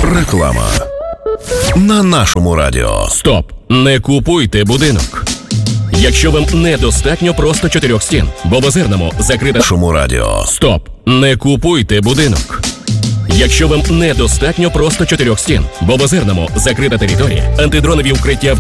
Реклама на нашому радіо. Стоп! Не купуйте будинок. Якщо вам недостатньо просто 4 стін, бо в Озерному закрита... Нашому радіо. Стоп! Не купуйте будинок. Якщо вам недостатньо просто 4 стін, бо в Озерному закрита територія, антидронові укриття